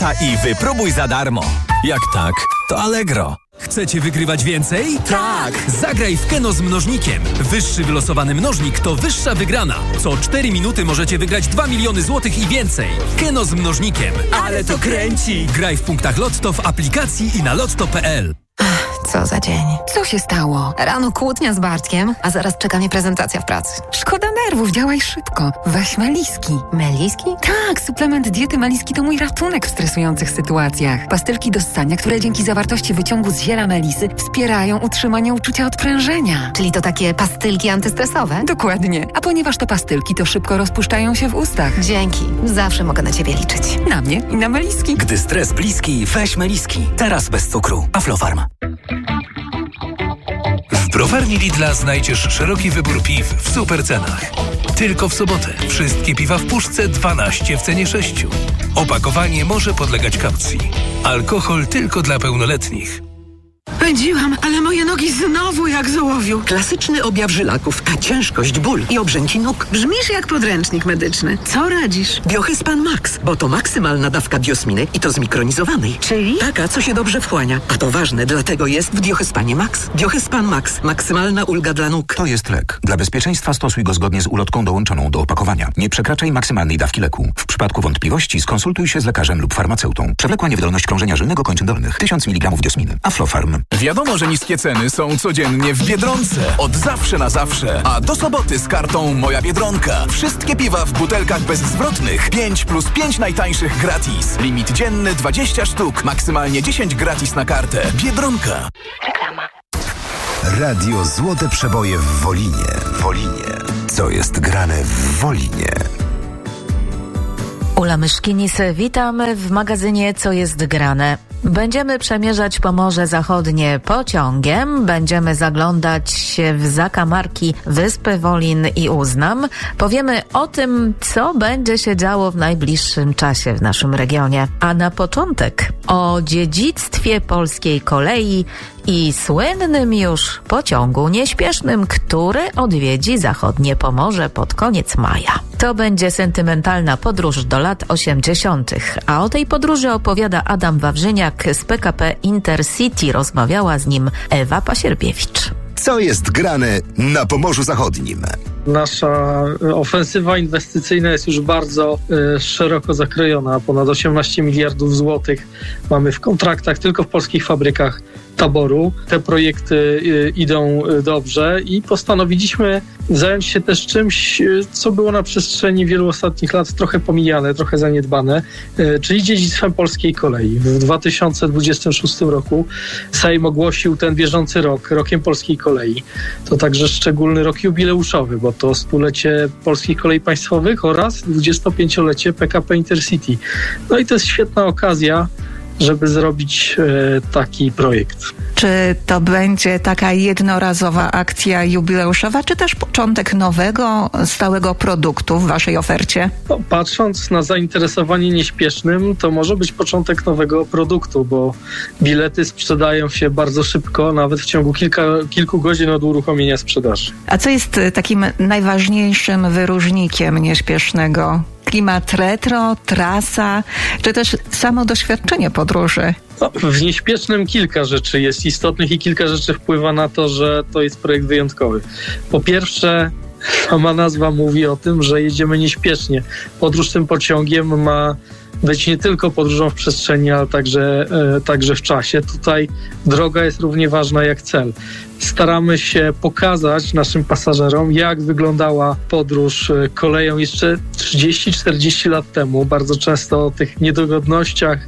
I wypróbuj za darmo. Jak tak, to Allegro. Chcecie wygrywać więcej? Tak! Zagraj w Keno z mnożnikiem. Wyższy wylosowany mnożnik to wyższa wygrana. Co 4 minuty możecie wygrać 2 miliony złotych i więcej. Keno z mnożnikiem. Ale to kręci! Graj w punktach Lotto, w aplikacji i na lotto.pl. Co za dzień. Co się stało? Rano kłótnia z Bartkiem, a zaraz czeka mnie prezentacja w pracy. Szkoda nerwów, działaj szybko. Weź Meliski. Meliski? Tak, suplement diety Meliski to mój ratunek w stresujących sytuacjach. Pastylki do ssania, które dzięki zawartości wyciągu z ziela melisy wspierają utrzymanie uczucia odprężenia. Czyli to takie pastylki antystresowe? Dokładnie. A ponieważ to pastylki, to szybko rozpuszczają się w ustach. Dzięki. Zawsze mogę na ciebie liczyć. Na mnie i na Meliski. Gdy stres bliski, weź Meliski. Teraz bez cukru. Aflofarm. W browarni Lidla znajdziesz szeroki wybór piw w super cenach. Tylko w sobotę wszystkie piwa w puszce 12 w cenie 6. Opakowanie może podlegać kaucji. Alkohol tylko dla pełnoletnich. Pędziłam, ale moje nogi znowu jak z ołowiu. Klasyczny objaw żylaków, ciężkość, ból i obrzęki nóg. Brzmisz jak podręcznik medyczny. Co radzisz? Biohyspan Max, bo to maksymalna dawka biosminy i to zmikronizowanej. Czyli? Taka, co się dobrze wchłania. A to ważne, dlatego jest w Biohyspanie Max. Biohyspan Max. Maksymalna ulga dla nóg. To jest lek. Dla bezpieczeństwa stosuj go zgodnie z ulotką dołączoną do opakowania. Nie przekraczaj maksymalnej dawki leku. W przypadku wątpliwości skonsultuj się z lekarzem lub farmaceutą. Przewlekła niewydolność krążenia żylnego kończyn dolnych. 1000 mg biosminy. Aflofarm. Wiadomo, że niskie ceny są codziennie w Biedronce. Od zawsze na zawsze. A do soboty z kartą Moja Biedronka. Wszystkie piwa w butelkach bezzwrotnych. 5+5 najtańszych gratis. Limit dzienny 20 sztuk. Maksymalnie 10 gratis na kartę. Biedronka. Reklama. Radio Złote Przeboje w Wolinie. Co jest grane w Wolinie? Ula Myszkinis, witamy w magazynie Co jest grane. Będziemy przemierzać Pomorze Zachodnie pociągiem, będziemy zaglądać się w zakamarki Wyspy Wolin i Uznam. Powiemy o tym, co będzie się działo w najbliższym czasie w naszym regionie. A na początek o dziedzictwie polskiej kolei i słynnym już pociągu nieśpiesznym, który odwiedzi zachodnie Pomorze pod koniec maja. To będzie sentymentalna podróż do lat 80., a o tej podróży opowiada Adam Wawrzyniak z PKP Intercity. Rozmawiała z nim Ewa Pasierbiewicz. Co jest grane na Pomorzu Zachodnim? Nasza ofensywa inwestycyjna jest już bardzo szeroko zakrojona. Ponad 18 miliardów złotych mamy w kontraktach tylko w polskich fabrykach taboru. Te projekty idą dobrze i postanowiliśmy zająć się też czymś, co było na przestrzeni wielu ostatnich lat trochę pomijane, trochę zaniedbane, czyli dziedzictwem polskiej kolei. W 2026 roku Sejm ogłosił ten bieżący rok rokiem polskiej kolei. To także szczególny rok jubileuszowy, bo to 100-lecie polskich kolei państwowych oraz 25-lecie PKP Intercity. No i to jest świetna okazja, żeby zrobić taki projekt. Czy to będzie taka jednorazowa akcja jubileuszowa, czy też początek nowego, stałego produktu w waszej ofercie? No, patrząc na zainteresowanie nieśpiesznym, to może być początek nowego produktu, bo bilety sprzedają się bardzo szybko, nawet w ciągu kilku godzin od uruchomienia sprzedaży. A co jest takim najważniejszym wyróżnikiem nieśpiesznego? Klimat retro, trasa, czy też samo doświadczenie podróży? No, w nieśpiesznym kilka rzeczy jest istotnych i kilka rzeczy wpływa na to, że to jest projekt wyjątkowy. Po pierwsze, sama nazwa mówi o tym, że jedziemy nieśpiesznie. Podróż tym pociągiem ma być nie tylko podróżą w przestrzeni, ale także w czasie. Tutaj droga jest równie ważna jak cel. Staramy się pokazać naszym pasażerom, jak wyglądała podróż koleją jeszcze 30-40 lat temu. Bardzo często o tych niedogodnościach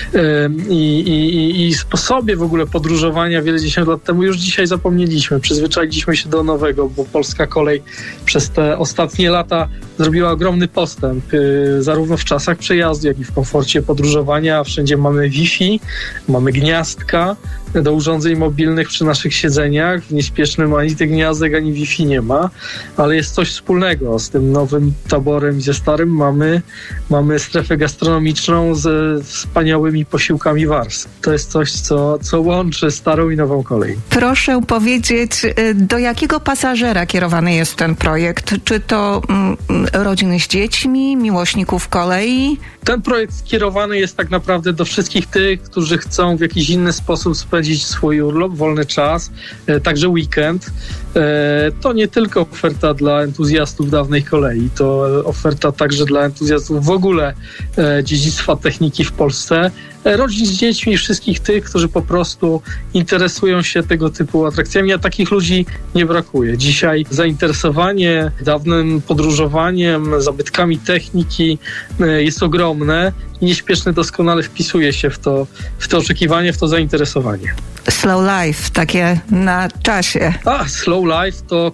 i sposobie w ogóle podróżowania wiele dziesiąt lat temu już dzisiaj zapomnieliśmy. Przyzwyczailiśmy się do nowego, bo polska kolej przez te ostatnie lata zrobiła ogromny postęp, zarówno w czasach przejazdu, jak i w komforcie podróżowania. Wszędzie mamy Wi-Fi, mamy gniazdka do urządzeń mobilnych przy naszych siedzeniach. rozwiązaniach. W Niespiesznym ani tych gniazdek, ani Wi-Fi nie ma, ale jest coś wspólnego. Z tym nowym taborem i ze starym mamy strefę gastronomiczną z wspaniałymi posiłkami Wars. To jest coś, co łączy starą i nową kolej. Proszę powiedzieć, do jakiego pasażera kierowany jest ten projekt? Czy to rodziny z dziećmi, miłośników kolei? Ten projekt skierowany jest tak naprawdę do wszystkich tych, którzy chcą w jakiś inny sposób spędzić swój urlop, wolny czas, także weekend. To nie tylko oferta dla entuzjastów dawnej kolei, to oferta także dla entuzjastów w ogóle dziedzictwa techniki w Polsce, rodzin z dziećmi i wszystkich tych, którzy po prostu interesują się tego typu atrakcjami, a takich ludzi nie brakuje. Dzisiaj zainteresowanie dawnym podróżowaniem, zabytkami techniki jest ogromne i Niespieszny doskonale wpisuje się w to oczekiwanie, w to zainteresowanie. Slow life, takie na czasie. Slow life to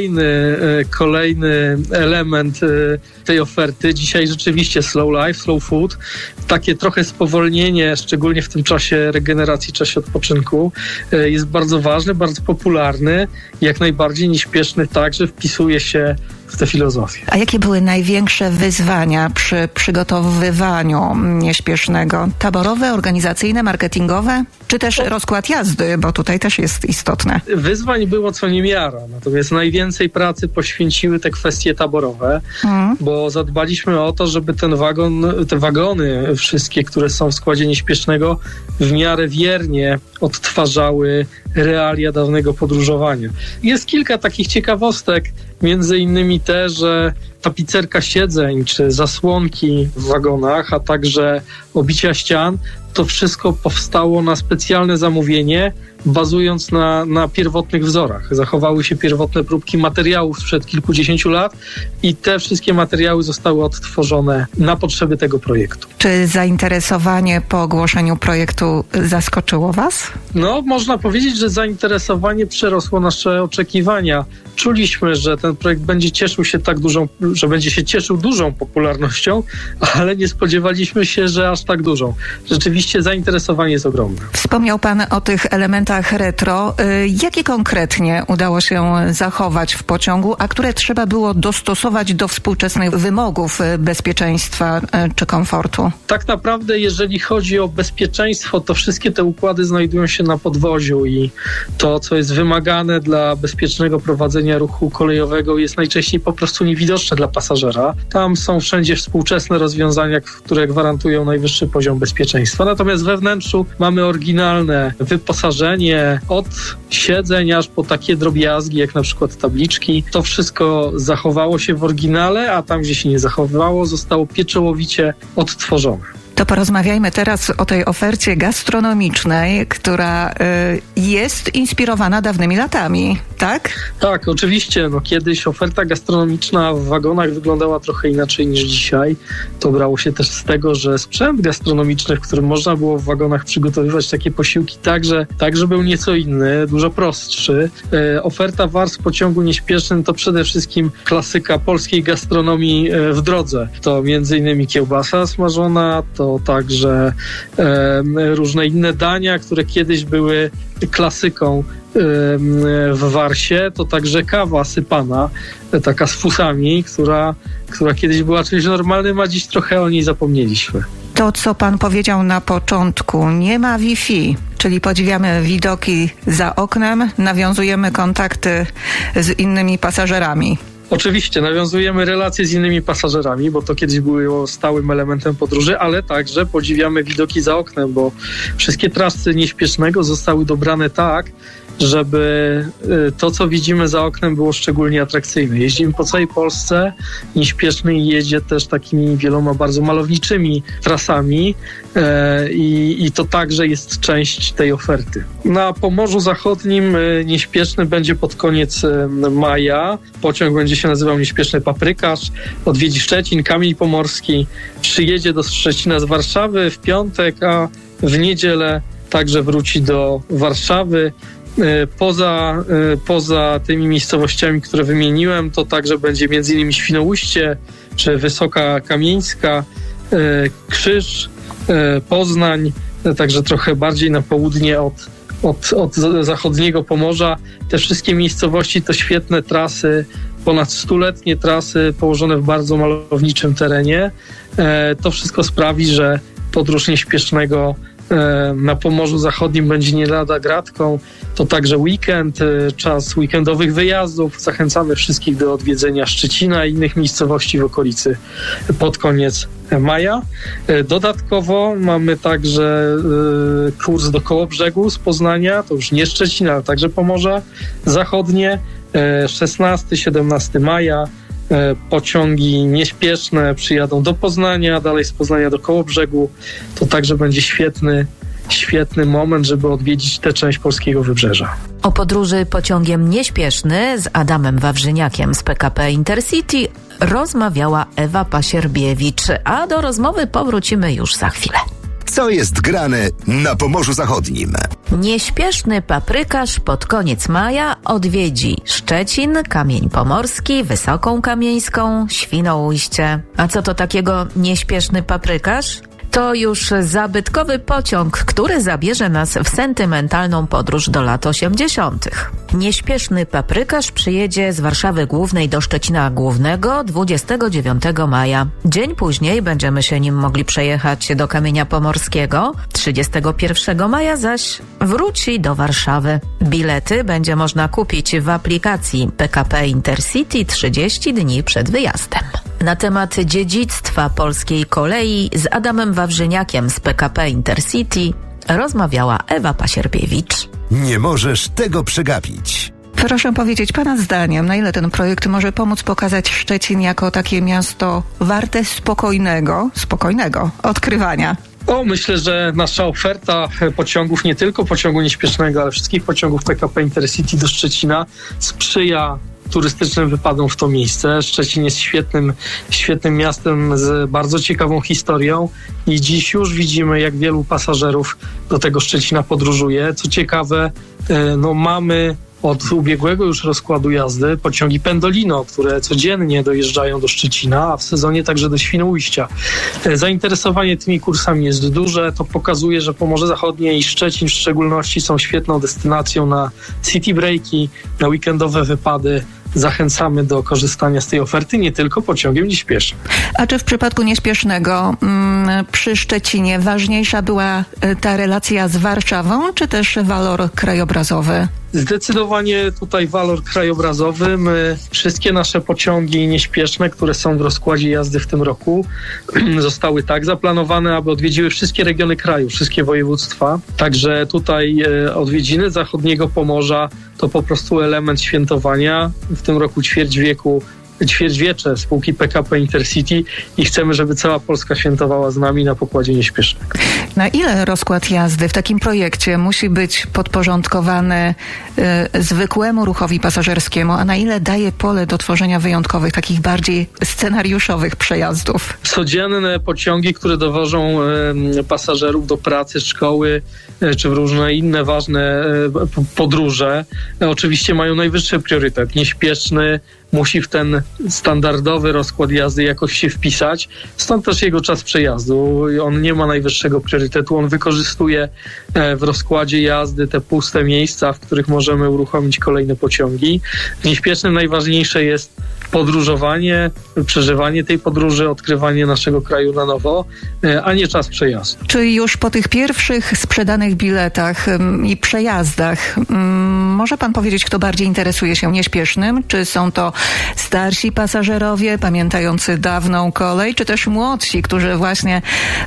kolejny element tej oferty. Dzisiaj rzeczywiście slow life, slow food, takie trochę spowolnienie, szczególnie w tym czasie regeneracji, czasie odpoczynku, jest bardzo ważny, bardzo popularny. Jak najbardziej Niespieszny także wpisuje się w tę filozofię. A jakie były największe wyzwania przy przygotowywaniu Niespiesznego? Taborowe, organizacyjne, marketingowe? Czy też rozkład jazdy, bo tutaj też jest istotne. Wyzwań było co niemiara, natomiast najwięcej pracy poświęciły te kwestie taborowe, bo zadbaliśmy o to, żeby te wagony wszystkie, które są w składzie Niespiesznego, w miarę wiernie odtwarzały realia dawnego podróżowania. Jest kilka takich ciekawostek, między innymi te, że tapicerka siedzeń czy zasłonki w wagonach, a także obicia ścian, to wszystko powstało na specjalne zamówienie, bazując na pierwotnych wzorach. Zachowały się pierwotne próbki materiałów sprzed kilkudziesięciu lat i te wszystkie materiały zostały odtworzone na potrzeby tego projektu. Czy zainteresowanie po ogłoszeniu projektu zaskoczyło Was? Można powiedzieć, że zainteresowanie przerosło nasze oczekiwania. Czuliśmy, że ten projekt będzie cieszył dużą popularnością, ale nie spodziewaliśmy się, że aż tak dużą. Rzeczywiście zainteresowanie jest ogromne. Wspomniał Pan o tych elementach retro. Jakie konkretnie udało się zachować w pociągu, a które trzeba było dostosować do współczesnych wymogów bezpieczeństwa czy komfortu? Tak naprawdę, jeżeli chodzi o bezpieczeństwo, to wszystkie te układy znajdują się na podwoziu i to, co jest wymagane dla bezpiecznego prowadzenia ruchu kolejowego, jest najczęściej po prostu niewidoczne dla pasażera. Tam są wszędzie współczesne rozwiązania, które gwarantują najwyższy poziom bezpieczeństwa. Natomiast we wnętrzu mamy oryginalne wyposażenie od siedzeń aż po takie drobiazgi, jak na przykład tabliczki. To wszystko zachowało się w oryginale, a tam, gdzie się nie zachowało, zostało pieczołowicie odtworzone. To porozmawiajmy teraz o tej ofercie gastronomicznej, która jest inspirowana dawnymi latami, tak? Tak, oczywiście. Kiedyś oferta gastronomiczna w wagonach wyglądała trochę inaczej niż dzisiaj. To brało się też z tego, że sprzęt gastronomiczny, w którym można było w wagonach przygotowywać takie posiłki, także był nieco inny, dużo prostszy. Oferta Wars w pociągu Niespiesznym to przede wszystkim klasyka polskiej gastronomii w drodze. To między innymi kiełbasa smażona, to także różne inne dania, które kiedyś były klasyką w Warsie, to także kawa sypana, taka z fusami, która kiedyś była czymś normalnym, a dziś trochę o niej zapomnieliśmy. To, co Pan powiedział na początku, nie ma Wi-Fi, czyli podziwiamy widoki za oknem, nawiązujemy kontakty z innymi pasażerami. Oczywiście, nawiązujemy relacje z innymi pasażerami, bo to kiedyś było stałym elementem podróży, ale także podziwiamy widoki za oknem, bo wszystkie trasy Niespiesznego zostały dobrane tak, żeby to, co widzimy za oknem, było szczególnie atrakcyjne. Jeździmy po całej Polsce, Niespieszny jedzie też takimi wieloma bardzo malowniczymi trasami i to także jest część tej oferty. Na Pomorzu Zachodnim Niespieszny będzie pod koniec maja. Pociąg będzie się nazywał Niespieszny Paprykarz, odwiedzi Szczecin, Kamień Pomorski, przyjedzie do Szczecina z Warszawy w piątek, a w niedzielę także wróci do Warszawy. Poza tymi miejscowościami, które wymieniłem, to także będzie m.in. Świnoujście, czy Wysoka Kamieńska, Krzyż, Poznań, także trochę bardziej na południe od zachodniego Pomorza. Te wszystkie miejscowości to świetne trasy, ponad 100-letnie trasy położone w bardzo malowniczym terenie. To wszystko sprawi, że podróż nieśpiesznego na Pomorzu Zachodnim będzie nie lada gratką. To także weekend, czas weekendowych wyjazdów. Zachęcamy wszystkich do odwiedzenia Szczecina i innych miejscowości w okolicy pod koniec maja. Dodatkowo mamy także kurs do Kołobrzegu z Poznania, to już nie Szczecin, ale także Pomorze Zachodnie. 16-17 maja pociągi nieśpieszne przyjadą do Poznania, dalej z Poznania do Kołobrzegu. To także będzie świetny moment, żeby odwiedzić tę część polskiego wybrzeża. O podróży pociągiem nieśpieszny z Adamem Wawrzyniakiem z PKP Intercity rozmawiała Ewa Pasierbiewicz, a do rozmowy powrócimy już za chwilę. Co jest grane na Pomorzu Zachodnim? Nieśpieszny paprykarz pod koniec maja odwiedzi Szczecin, Kamień Pomorski, Wysoką Kamieńską, Świnoujście. A co to takiego nieśpieszny paprykarz? To już zabytkowy pociąg, który zabierze nas w sentymentalną podróż do lat 80. Nieśpieszny paprykarz przyjedzie z Warszawy Głównej do Szczecina Głównego 29 maja. Dzień później będziemy się nim mogli przejechać do Kamienia Pomorskiego. 31 maja zaś wróci do Warszawy. Bilety będzie można kupić w aplikacji PKP Intercity 30 dni przed wyjazdem. Na temat dziedzictwa polskiej kolei z Adamem Wawrzyniakiem z PKP Intercity rozmawiała Ewa Pasierbiewicz. Nie możesz tego przegapić. Proszę powiedzieć, pana zdaniem, na ile ten projekt może pomóc pokazać Szczecin jako takie miasto warte spokojnego odkrywania? Myślę, że nasza oferta pociągów, nie tylko pociągu nieśpiesznego, ale wszystkich pociągów PKP Intercity do Szczecina sprzyja turystycznym wypadom w to miejsce. Szczecin jest świetnym miastem z bardzo ciekawą historią i dziś już widzimy, jak wielu pasażerów do tego Szczecina podróżuje. Co ciekawe, mamy od ubiegłego już rozkładu jazdy pociągi Pendolino, które codziennie dojeżdżają do Szczecina, a w sezonie także do Świnoujścia. Zainteresowanie tymi kursami jest duże. To pokazuje, że Pomorze Zachodnie i Szczecin w szczególności są świetną destynacją na city breaki, na weekendowe wypady. Zachęcamy do korzystania z tej oferty nie tylko pociągiem nieśpiesznym. A czy w przypadku nieśpiesznego przy Szczecinie ważniejsza była ta relacja z Warszawą, czy też walor krajobrazowy? Zdecydowanie tutaj walor krajobrazowy. Wszystkie nasze pociągi nieśpieszne, które są w rozkładzie jazdy w tym roku, zostały tak zaplanowane, aby odwiedziły wszystkie regiony kraju, wszystkie województwa. Także tutaj odwiedziny zachodniego Pomorza to po prostu element świętowania. W tym roku ćwierćwiecze spółki PKP Intercity i chcemy, żeby cała Polska świętowała z nami na pokładzie nieśpiesznym. Na ile rozkład jazdy w takim projekcie musi być podporządkowany zwykłemu ruchowi pasażerskiemu, a na ile daje pole do tworzenia wyjątkowych, takich bardziej scenariuszowych przejazdów? Codzienne pociągi, które dowożą pasażerów do pracy, szkoły czy w różne inne ważne podróże, oczywiście mają najwyższy priorytet. Nieśpieszny musi w ten standardowy rozkład jazdy jakoś się wpisać. Stąd też jego czas przejazdu. On nie ma najwyższego priorytetu. On wykorzystuje w rozkładzie jazdy te puste miejsca, w których możemy uruchomić kolejne pociągi. W nieśpiesznym najważniejsze jest podróżowanie, przeżywanie tej podróży, odkrywanie naszego kraju na nowo, a nie czas przejazdu. Czy już po tych pierwszych sprzedanych biletach i przejazdach może pan powiedzieć, kto bardziej interesuje się nieśpiesznym? Czy są to starsi pasażerowie pamiętający dawną kolej, czy też młodsi, którzy właśnie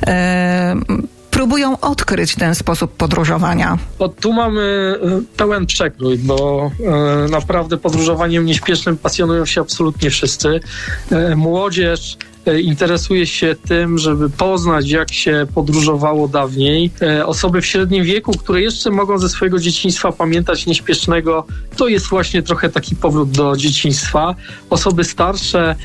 próbują odkryć ten sposób podróżowania? Tu mamy pełen przekrój, bo naprawdę podróżowaniem nieśpiesznym pasjonują się absolutnie wszyscy. Młodzież interesuje się tym, żeby poznać, jak się podróżowało dawniej. Osoby w średnim wieku, które jeszcze mogą ze swojego dzieciństwa pamiętać nieśpiesznego, to jest właśnie trochę taki powrót do dzieciństwa. Osoby starsze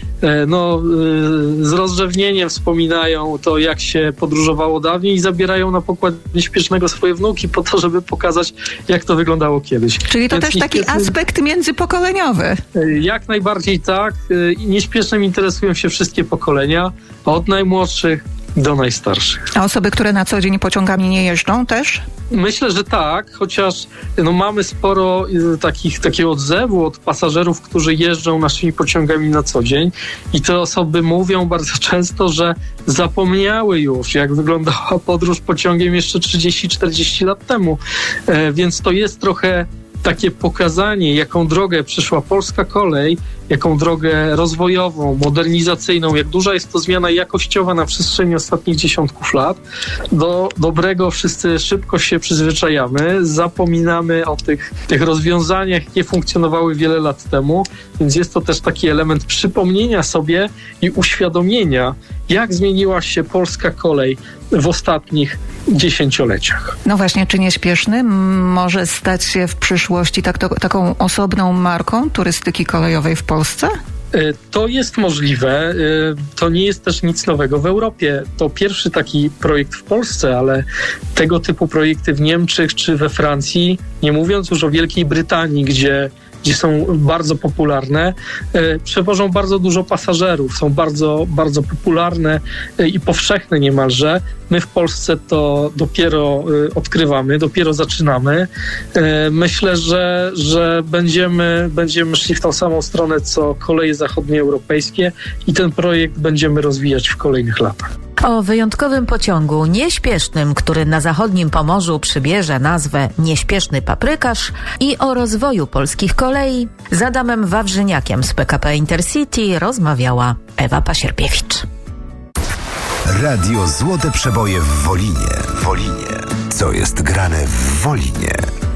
z rozrzewnieniem wspominają to, jak się podróżowało dawniej i zabierają na pokład nieśpiesznego swoje wnuki po to, żeby pokazać, jak to wyglądało kiedyś. Czyli to też taki aspekt międzypokoleniowy. Jak najbardziej tak. Nieśpiesznym interesują się wszystkie pokolenia, od najmłodszych do najstarszych. A osoby, które na co dzień pociągami nie jeżdżą też? Myślę, że tak, chociaż mamy sporo takiego odzewu od pasażerów, którzy jeżdżą naszymi pociągami na co dzień i te osoby mówią bardzo często, że zapomniały już, jak wyglądała podróż pociągiem jeszcze 30-40 lat temu, więc to jest trochę takie pokazanie, jaką drogę przeszła polska kolej, jaką drogę rozwojową, modernizacyjną, jak duża jest to zmiana jakościowa na przestrzeni ostatnich dziesiątków lat. Do dobrego wszyscy szybko się przyzwyczajamy, zapominamy o tych rozwiązaniach, jakie funkcjonowały wiele lat temu, więc jest to też taki element przypomnienia sobie i uświadomienia, jak zmieniła się polska kolej w ostatnich dziesięcioleciach. No właśnie, czy nieśpieszny może stać się w przyszłości taką osobną marką turystyki kolejowej w Polsce? To jest możliwe. To nie jest też nic nowego w Europie. To pierwszy taki projekt w Polsce, ale tego typu projekty w Niemczech czy we Francji, nie mówiąc już o Wielkiej Brytanii, gdzie są bardzo popularne, przewożą bardzo dużo pasażerów, są bardzo, bardzo popularne i powszechne niemalże. My w Polsce to dopiero odkrywamy, dopiero zaczynamy. Myślę, że będziemy szli w tą samą stronę, co koleje zachodnioeuropejskie i ten projekt będziemy rozwijać w kolejnych latach. O wyjątkowym pociągu nieśpiesznym, który na zachodnim Pomorzu przybierze nazwę Nieśpieszny Paprykarz i o rozwoju polskich kolei z Adamem Wawrzyniakiem z PKP Intercity rozmawiała Ewa Pasierbiewicz. Radio Złote Przeboje w Wolinie. Co jest grane w Wolinie?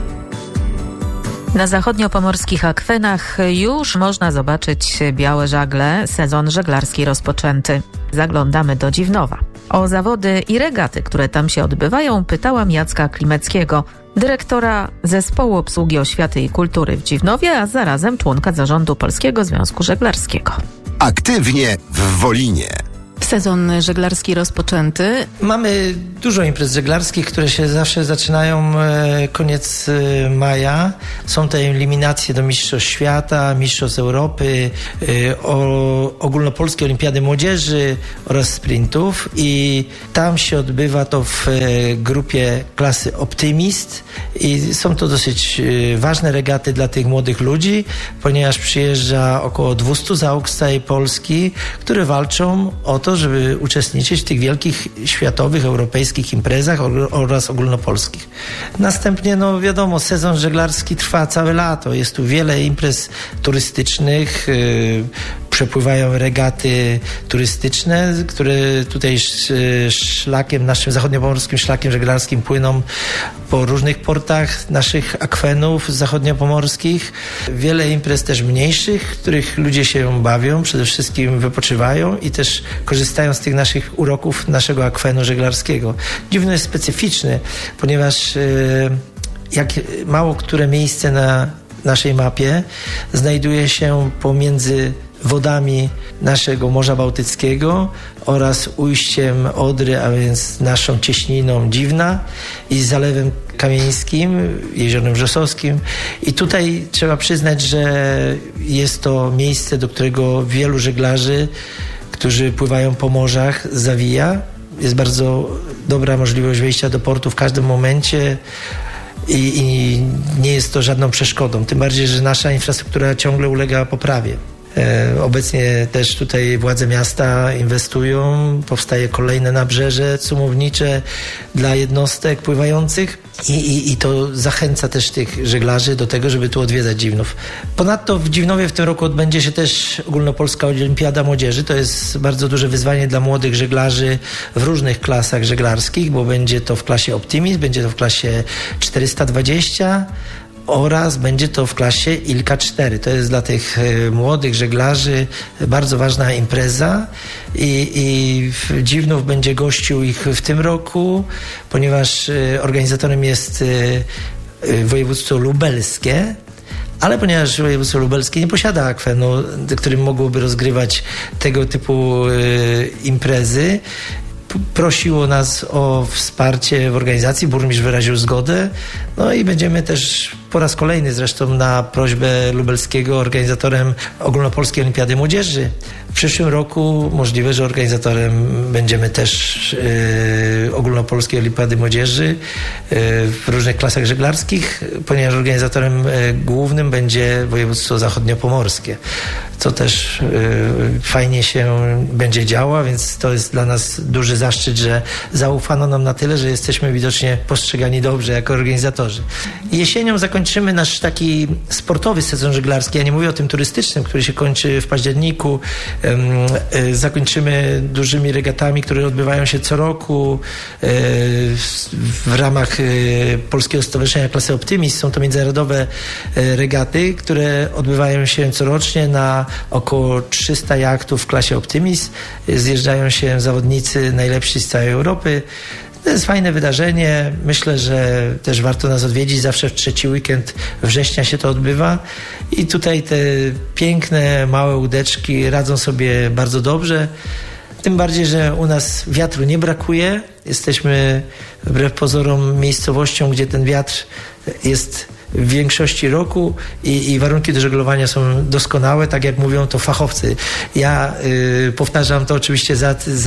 Na zachodniopomorskich akwenach już można zobaczyć białe żagle. Sezon żeglarski rozpoczęty. Zaglądamy do Dziwnowa. O zawody i regaty, które tam się odbywają, pytałam Jacka Klimeckiego, dyrektora Zespołu Obsługi Oświaty i Kultury w Dziwnowie, a zarazem członka zarządu Polskiego Związku Żeglarskiego. Aktywnie w Wolinie. Sezon żeglarski rozpoczęty. Mamy dużo imprez żeglarskich, które się zawsze zaczynają koniec maja. Są te eliminacje do Mistrzostw Świata, Mistrzostw Europy, ogólnopolskie Olimpiady Młodzieży oraz sprintów i tam się odbywa to w grupie klasy Optymist i są to dosyć ważne regaty dla tych młodych ludzi, ponieważ przyjeżdża około 200 załóg z całej Polski, które walczą o to, żeby uczestniczyć w tych wielkich światowych, europejskich imprezach oraz ogólnopolskich. Następnie, wiadomo, sezon żeglarski trwa całe lato. Jest tu wiele imprez turystycznych, przepływają regaty turystyczne, które tutaj szlakiem, naszym zachodniopomorskim szlakiem żeglarskim płyną po różnych portach naszych akwenów zachodniopomorskich. Wiele imprez też mniejszych, w których ludzie się bawią, przede wszystkim wypoczywają i też korzystają z tych naszych uroków naszego akwenu żeglarskiego. Dziwno jest specyficzny, ponieważ jak mało które miejsce na naszej mapie znajduje się pomiędzy wodami naszego Morza Bałtyckiego oraz ujściem Odry, a więc naszą cieśniną Dziwna i Zalewem Kamieńskim, Jeziorem Wrzosowskim. I tutaj trzeba przyznać, że jest to miejsce, do którego wielu żeglarzy, którzy pływają po morzach, zawija. Jest bardzo dobra możliwość wejścia do portu w każdym momencie i nie jest to żadną przeszkodą. Tym bardziej, że nasza infrastruktura ciągle ulega poprawie. Obecnie też tutaj władze miasta inwestują, powstaje kolejne nabrzeże cumownicze dla jednostek pływających i to zachęca też tych żeglarzy do tego, żeby tu odwiedzać Dziwnów. Ponadto w Dziwnowie w tym roku odbędzie się też ogólnopolska Olimpiada Młodzieży. To jest bardzo duże wyzwanie dla młodych żeglarzy w różnych klasach żeglarskich, bo będzie to w klasie Optimist, będzie to w klasie 420 oraz będzie to w klasie Ilka 4. To jest dla tych młodych żeglarzy bardzo ważna impreza i Dziwnów będzie gościł ich w tym roku, ponieważ organizatorem jest województwo lubelskie, ale ponieważ województwo lubelskie nie posiada akwenu, którym mogłoby rozgrywać tego typu imprezy, prosiło nas o wsparcie w organizacji, burmistrz wyraził zgodę, i będziemy też po raz kolejny zresztą na prośbę lubelskiego organizatorem Ogólnopolskiej Olimpiady Młodzieży. W przyszłym roku możliwe, że organizatorem będziemy też Ogólnopolskiej Olimpiady Młodzieży w różnych klasach żeglarskich, ponieważ organizatorem głównym będzie województwo zachodniopomorskie, co też fajnie się będzie działo, więc to jest dla nas duży zaszczyt, że zaufano nam na tyle, że jesteśmy widocznie postrzegani dobrze jako organizatorzy. Jesienią zakończymy nasz taki sportowy sezon żeglarski, ja nie mówię o tym turystycznym, który się kończy w październiku. Zakończymy dużymi regatami, które odbywają się co roku w ramach Polskiego Stowarzyszenia Klasy Optimist. Są to międzynarodowe regaty, które odbywają się corocznie na około 300 jachtów w klasie Optimist. Zjeżdżają się zawodnicy najlepsi z całej Europy. To jest fajne wydarzenie. Myślę, że też warto nas odwiedzić. Zawsze w trzeci weekend września się to odbywa. I tutaj te piękne, małe łódeczki radzą sobie bardzo dobrze. Tym bardziej, że u nas wiatru nie brakuje. Jesteśmy wbrew pozorom miejscowością, gdzie ten wiatr jest w większości roku i warunki do żeglowania są doskonałe, tak jak mówią to fachowcy. Ja powtarzam to oczywiście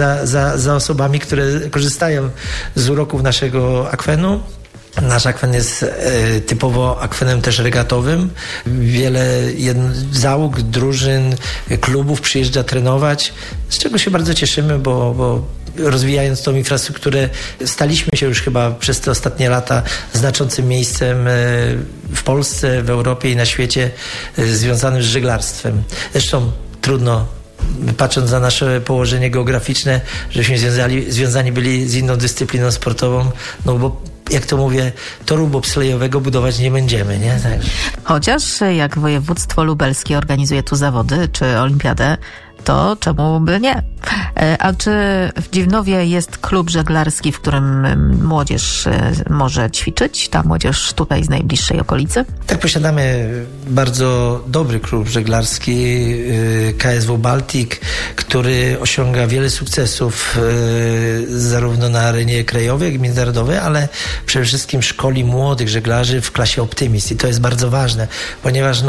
za osobami, które korzystają z uroków naszego akwenu. Nasz akwen jest typowo akwenem też regatowym. Wiele załóg, drużyn, klubów przyjeżdża trenować, z czego się bardzo cieszymy, bo rozwijając tą infrastrukturę staliśmy się już chyba przez te ostatnie lata znaczącym miejscem w Polsce, w Europie i na świecie związanym z żeglarstwem. Zresztą trudno, patrząc na nasze położenie geograficzne, żeśmy związani byli z inną dyscypliną sportową, no bo jak to mówię, toru bobslejowego budować nie będziemy, nie? Tak. Chociaż jak województwo lubelskie organizuje tu zawody czy olimpiadę, to czemu by nie? A czy w Dziwnowie jest klub żeglarski, w którym młodzież może ćwiczyć? Ta młodzież tutaj z najbliższej okolicy? Tak, posiadamy bardzo dobry klub żeglarski KSW Baltic, który osiąga wiele sukcesów zarówno na arenie krajowej, jak i międzynarodowej, ale przede wszystkim szkoli młodych żeglarzy w klasie Optimist. I to jest bardzo ważne, ponieważ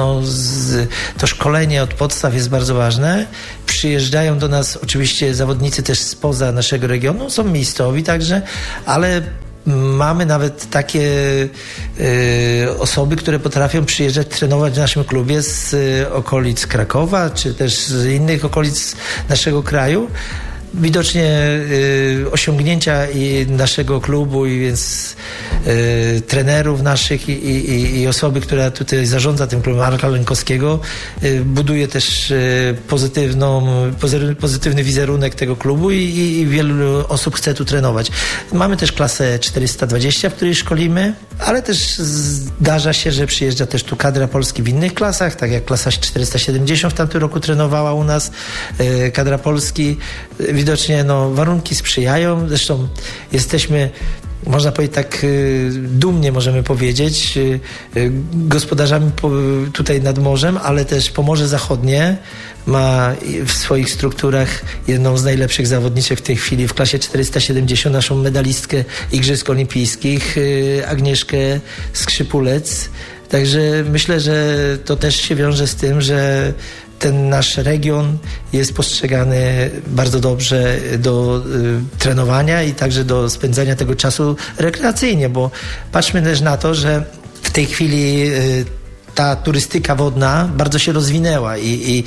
to szkolenie od podstaw jest bardzo ważne. Przyjeżdżają do nas oczywiście zawodnicy też spoza naszego regionu, są miejscowi także, ale mamy nawet takie osoby, które potrafią przyjeżdżać, trenować w naszym klubie z okolic Krakowa, czy też z innych okolic naszego kraju. Widocznie osiągnięcia i naszego klubu, i więc trenerów naszych i osoby, która tutaj zarządza tym klubem, Marka Lękowskiego, buduje też pozytywny wizerunek tego klubu i wielu osób chce tu trenować. Mamy też klasę 420, w której szkolimy, ale też zdarza się, że przyjeżdża też tu kadra Polski w innych klasach, tak jak klasa 470 w tamtym roku trenowała u nas kadra Polski. Widocznie warunki sprzyjają, zresztą jesteśmy, można powiedzieć tak dumnie możemy powiedzieć, gospodarzami tutaj nad morzem, ale też Pomorze Zachodnie ma w swoich strukturach jedną z najlepszych zawodniczek w tej chwili w klasie 470, naszą medalistkę Igrzysk Olimpijskich, Agnieszkę Skrzypulec. Także myślę, że to też się wiąże z tym, że ten nasz region jest postrzegany bardzo dobrze do trenowania i także do spędzania tego czasu rekreacyjnie, bo patrzmy też na to, że w tej chwili ta turystyka wodna bardzo się rozwinęła i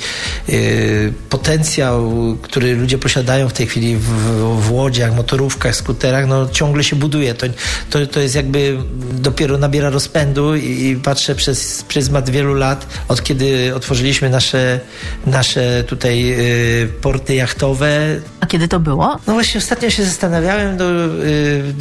potencjał, który ludzie posiadają w tej chwili w łodziach, motorówkach, skuterach, ciągle się buduje. To jest jakby dopiero nabiera rozpędu i patrzę przez pryzmat wielu lat, od kiedy otworzyliśmy nasze tutaj porty jachtowe. A kiedy to było? No właśnie ostatnio się zastanawiałem, w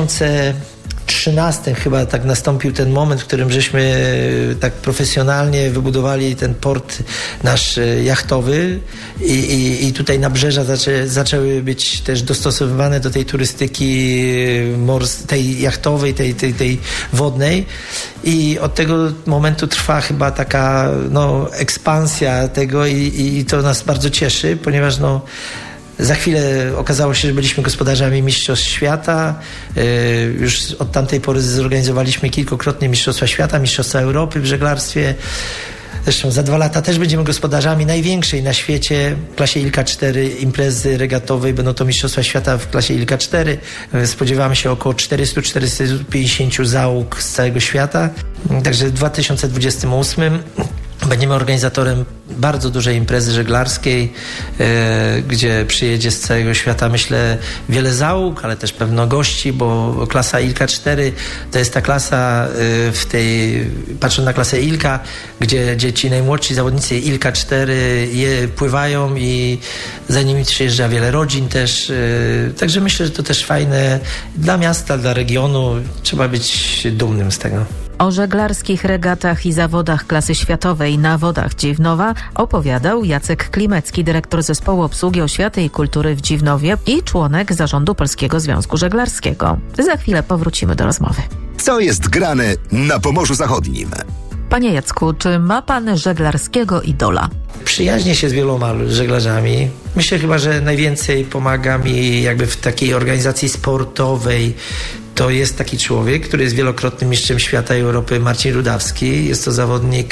2013 chyba tak nastąpił ten moment, w którym żeśmy tak profesjonalnie wybudowali ten port nasz jachtowy i tutaj nabrzeża zaczęły być też dostosowywane do tej turystyki tej jachtowej, tej wodnej i od tego momentu trwa chyba taka ekspansja tego i to nas bardzo cieszy, ponieważ Za chwilę okazało się, że byliśmy gospodarzami Mistrzostw Świata. Już od tamtej pory zorganizowaliśmy kilkukrotnie Mistrzostwa Świata, Mistrzostwa Europy w żeglarstwie. Zresztą za 2 lata też będziemy gospodarzami największej na świecie w klasie ILKA 4 imprezy regatowej. Będą to Mistrzostwa Świata w klasie ILKA 4. Spodziewamy się około 400-450 załóg z całego świata. Także w 2028 będziemy organizatorem bardzo dużej imprezy żeglarskiej, gdzie przyjedzie z całego świata, myślę, wiele załóg, ale też pewno gości, bo klasa ILKA 4 to jest ta klasa patrząc na klasę ILKA, gdzie ci najmłodsi zawodnicy ILKA 4 pływają i za nimi przyjeżdża wiele rodzin też. Także myślę, że to też fajne dla miasta, dla regionu. Trzeba być dumnym z tego. O żeglarskich regatach i zawodach klasy światowej na wodach Dziwnowa opowiadał Jacek Klimecki, dyrektor Zespołu Obsługi Oświaty i Kultury w Dziwnowie i członek zarządu Polskiego Związku Żeglarskiego. Za chwilę powrócimy do rozmowy. Co jest grane na Pomorzu Zachodnim? Panie Jacku, czy ma pan żeglarskiego idola? Przyjaźnię się z wieloma żeglarzami. Myślę chyba, że najwięcej pomaga mi jakby w takiej organizacji sportowej. To jest taki człowiek, który jest wielokrotnym mistrzem świata i Europy, Marcin Rudawski. Jest to zawodnik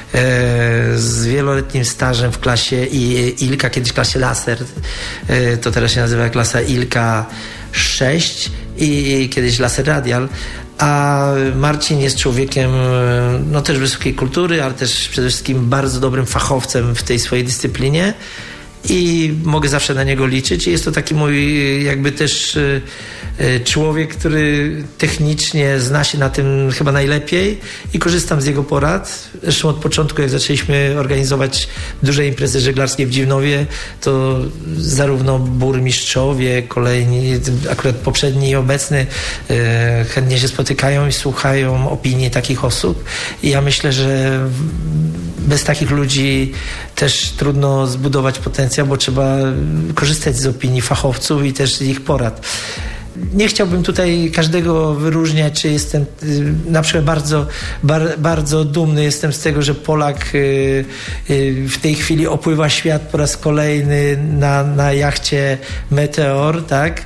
z wieloletnim stażem w klasie ILKA, kiedyś w klasie laser. To teraz się nazywa klasa ILKA 6 i kiedyś laser radial. A Marcin jest człowiekiem też wysokiej kultury, ale też przede wszystkim bardzo dobrym fachowcem w tej swojej dyscyplinie. I mogę zawsze na niego liczyć. Jest to taki mój jakby też człowiek, który technicznie zna się na tym chyba najlepiej i korzystam z jego porad. Zresztą od początku, jak zaczęliśmy organizować duże imprezy żeglarskie w Dziwnowie, to zarówno burmistrzowie, kolejni, akurat poprzedni i obecny, chętnie się spotykają i słuchają opinii takich osób. I ja myślę, że bez takich ludzi też trudno zbudować potencjał, bo trzeba korzystać z opinii fachowców i też z ich porad. Nie chciałbym tutaj każdego wyróżniać, czy jestem na przykład bardzo dumny jestem z tego, że Polak w tej chwili opływa świat po raz kolejny na jachcie Meteor, tak?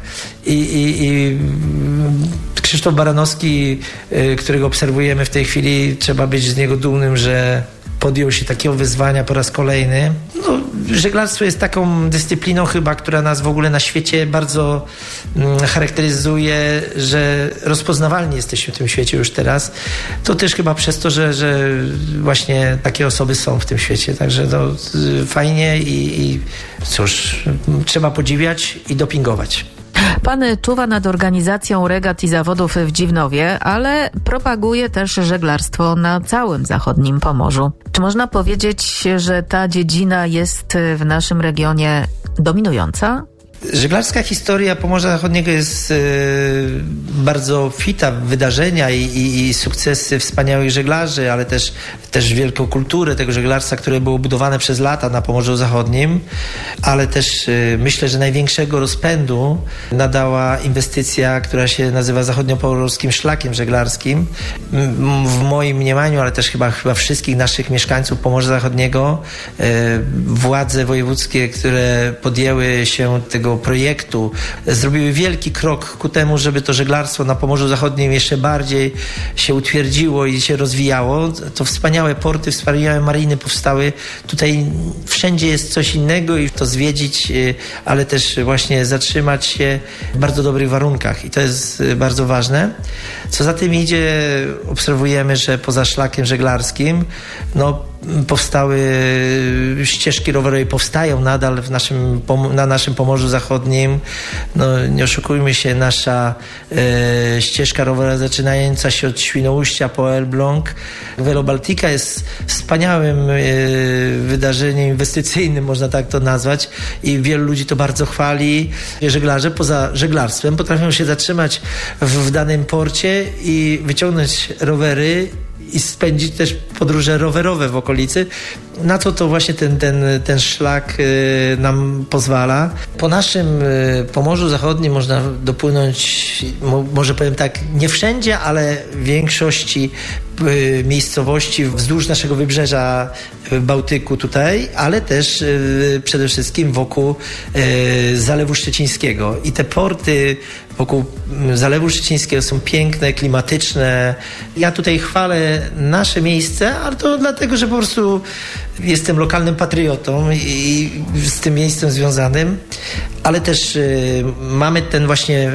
I Krzysztof Baranowski, którego obserwujemy w tej chwili, trzeba być z niego dumnym, że podjął się takiego wyzwania po raz kolejny. Żeglarstwo jest taką dyscypliną chyba, która nas w ogóle na świecie bardzo charakteryzuje, że rozpoznawalni jesteśmy w tym świecie już teraz. To też chyba przez to, że właśnie takie osoby są w tym świecie. Także to fajnie i cóż, trzeba podziwiać i dopingować. Pan czuwa nad organizacją regat i zawodów w Dziwnowie, ale propaguje też żeglarstwo na całym zachodnim Pomorzu. Czy można powiedzieć, że ta dziedzina jest w naszym regionie dominująca? Żeglarska historia Pomorza Zachodniego jest bardzo fita w wydarzenia i sukcesy wspaniałych żeglarzy, ale też wielką kulturę tego żeglarstwa, które było budowane przez lata na Pomorzu Zachodnim, ale też myślę, że największego rozpędu nadała inwestycja, która się nazywa Zachodniopomorskim Szlakiem Żeglarskim. W moim mniemaniu, ale też chyba wszystkich naszych mieszkańców Pomorza Zachodniego, władze wojewódzkie, które podjęły się tego projektu, zrobiły wielki krok ku temu, żeby to żeglarstwo na Pomorzu Zachodnim jeszcze bardziej się utwierdziło i się rozwijało. To wspaniałe porty, wspaniałe mariny powstały. Tutaj wszędzie jest coś innego i to zwiedzić, ale też właśnie zatrzymać się w bardzo dobrych warunkach i to jest bardzo ważne. Co za tym idzie, obserwujemy, że poza szlakiem żeglarskim powstały ścieżki rowerowe, powstają nadal na naszym Pomorzu Zachodnim. Nie oszukujmy się, nasza ścieżka rowerowa zaczynająca się od Świnoujścia po Elbląg. Velo Baltica jest wspaniałym wydarzeniem inwestycyjnym, można tak to nazwać, i wielu ludzi to bardzo chwali. Żeglarze poza żeglarstwem potrafią się zatrzymać w danym porcie i wyciągnąć rowery i spędzić też podróże rowerowe w okolicy. Na co to właśnie ten szlak nam pozwala. Po naszym Pomorzu Zachodnim można dopłynąć, może powiem tak, nie wszędzie, ale w większości miejscowości wzdłuż naszego wybrzeża Bałtyku tutaj, ale też przede wszystkim wokół Zalewu Szczecińskiego. I te porty wokół Zalewu Szczecińskiego są piękne, klimatyczne. Ja tutaj chwalę nasze miejsce, ale to dlatego, że po prostu jestem lokalnym patriotą i z tym miejscem związanym, ale też mamy ten właśnie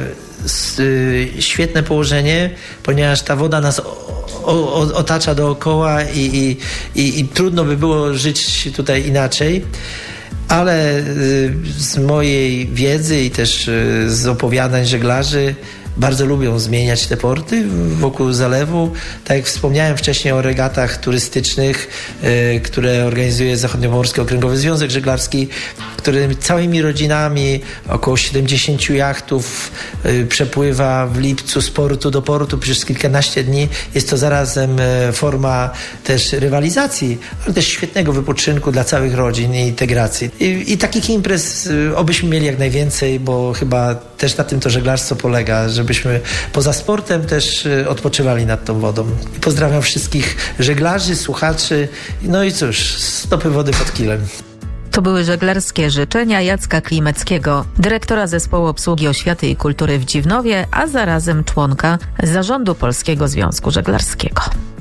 świetne położenie, ponieważ ta woda nas otacza dookoła i trudno by było żyć tutaj inaczej. Ale z mojej wiedzy i też z opowiadań żeglarzy bardzo lubią zmieniać te porty wokół zalewu. Tak jak wspomniałem wcześniej o regatach turystycznych, które organizuje Zachodniopomorski Okręgowy Związek Żeglarski, który całymi rodzinami, około 70 jachtów przepływa w lipcu z portu do portu przez kilkanaście dni. Jest to zarazem forma też rywalizacji, ale też świetnego wypoczynku dla całych rodzin i integracji. I takich imprez obyśmy mieli jak najwięcej, bo chyba też na tym to żeglarstwo polega, żebyśmy poza sportem też odpoczywali nad tą wodą. Pozdrawiam wszystkich żeglarzy, słuchaczy. No i cóż, stopy wody pod kilem. To były żeglarskie życzenia Jacka Klimeckiego, dyrektora Zespołu Obsługi Oświaty i Kultury w Dziwnowie, a zarazem członka Zarządu Polskiego Związku Żeglarskiego.